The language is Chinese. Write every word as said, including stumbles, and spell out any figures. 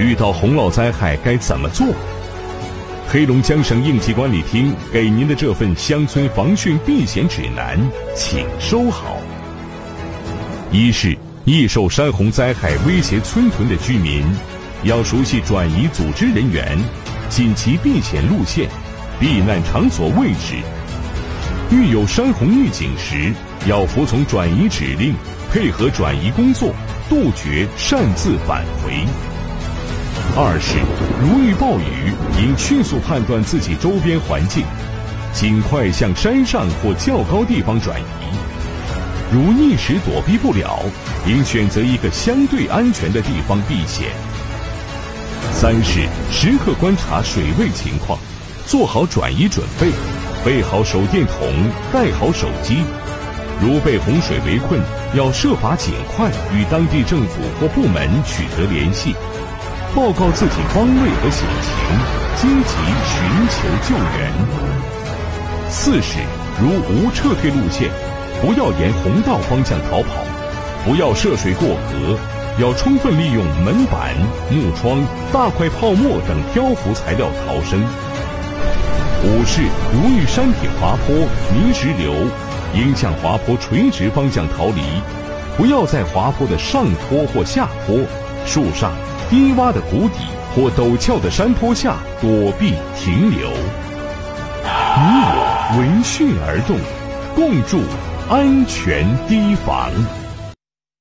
遇到洪涝灾害该怎么做？黑龙江省应急管理厅给您的这份乡村防汛避险指南，请收好。一是易受山洪灾害威胁村屯的居民，要熟悉转移组织人员、紧急避险路线、避难场所位置。遇有山洪预警时，要服从转移指令，配合转移工作，杜绝擅自返回。二是如遇暴雨，应迅速判断自己周边环境，尽快向山上或较高地方转移。如一时躲避不了，应选择一个相对安全的地方避险。三是时刻观察水位情况，做好转移准备，备好手电筒，带好手机。如被洪水围困，要设法尽快与当地政府或部门取得联系，报告自己方位和险情，积极寻求救援。四是如无撤退路线，不要沿洪道方向逃跑，不要涉水过河，要充分利用门板、木窗、大块泡沫等漂浮材料逃生。五是如遇山体滑坡、泥石流，应向滑坡垂直方向逃离，不要在滑坡的上坡或下坡、树上、低洼的谷底或陡峭的山坡下躲避停留。你我闻讯而动，共筑安全堤防。